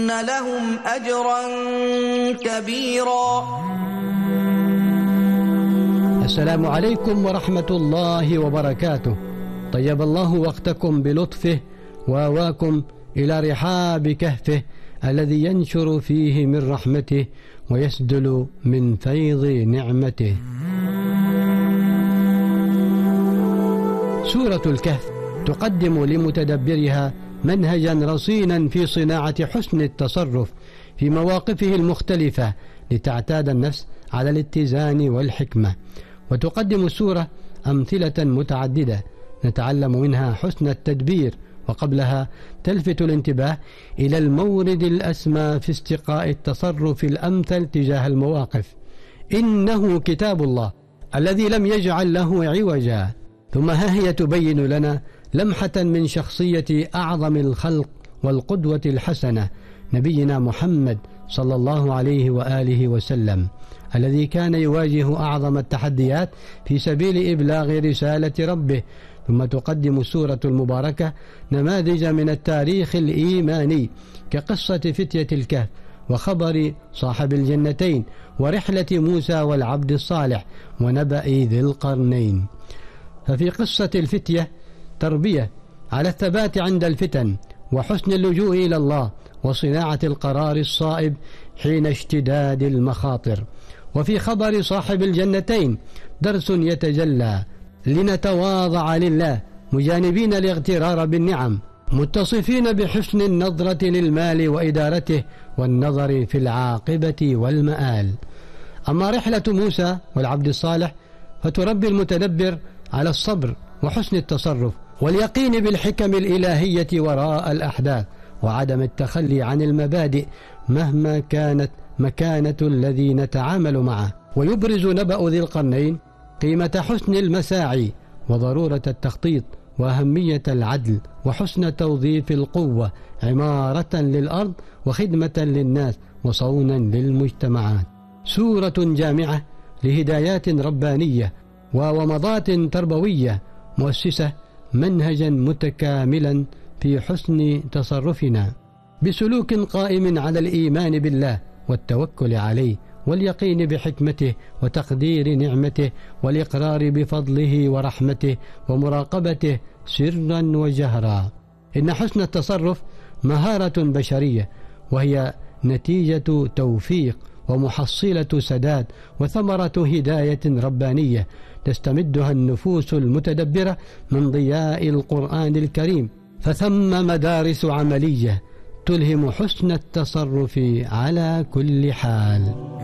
لهم أجرا كبيرا. السلام عليكم ورحمة الله وبركاته. طيب الله وقتكم بلطفه وآواكم إلى رحاب كهفه الذي ينشر فيه من رحمته ويسدل من فيض نعمته. سورة الكهف تقدم لمتدبرها منهجا رصينا في صناعة حسن التصرف في مواقفه المختلفة لتعتاد النفس على الاتزان والحكمة. وتقدم السورة أمثلة متعددة نتعلم منها حسن التدبير، وقبلها تلفت الانتباه إلى المورد الأسمى في استقاء التصرف الأمثل تجاه المواقف. إنه كتاب الله الذي لم يجعل له عوجا. ثم ها هي تبين لنا لمحة من شخصية أعظم الخلق والقدوة الحسنة نبينا محمد صلى الله عليه وآله وسلم، الذي كان يواجه أعظم التحديات في سبيل إبلاغ رسالة ربه. ثم تقدم السورة المباركة نماذج من التاريخ الإيماني كقصة فتية الكهف وخبر صاحب الجنتين ورحلة موسى والعبد الصالح ونبأ ذي القرنين. ففي قصة الفتية تربية على الثبات عند الفتن وحسن اللجوء إلى الله وصناعة القرار الصائب حين اشتداد المخاطر. وفي خبر صاحب الجنتين درس يتجلى لنتواضع لله مجانبين الاغترار بالنعم متصفين بحسن النظرة للمال وإدارته والنظر في العاقبة والمآل. أما رحلة موسى والعبد الصالح فتربي المتدبر على الصبر وحسن التصرف واليقين بالحكم الإلهية وراء الأحداث وعدم التخلي عن المبادئ مهما كانت مكانة الذي نتعامل معه. ويبرز نبأ ذي القرنين قيمة حسن المساعي وضرورة التخطيط وأهمية العدل وحسن توظيف القوة عمارة للأرض وخدمة للناس وصونا للمجتمعات. سورة جامعة لهدايات ربانية وومضات تربوية مؤسسة منهجا متكاملا في حسن تصرفنا بسلوك قائم على الإيمان بالله والتوكل عليه واليقين بحكمته وتقدير نعمته والإقرار بفضله ورحمته ومراقبته سرا وجهرا. إن حسن التصرف مهارة بشرية وهي نتيجة توفيق ومحصلة سداد وثمرة هداية ربانية تستمدها النفوس المتدبرة من ضياء القرآن الكريم. فثم مدارس عملية تلهم حسن التصرف على كل حال.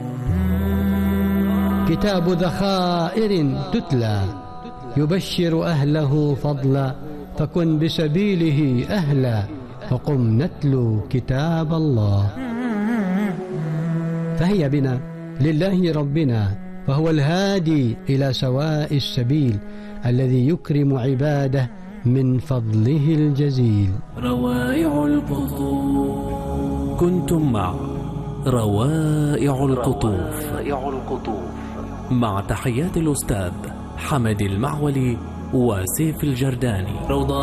كتاب ذخائر تتلى يبشر أهله فضلا فكن بسبيله أهلا وقم نتلو كتاب الله. فهي بنا لله ربنا فهو الهادي إلى سواء السبيل الذي يكرم عباده من فضله الجزيل. روائع القطوف. كنتم مع روائع القطوف مع تحيات الأستاذ حمد المعولي وسيف الجرداني.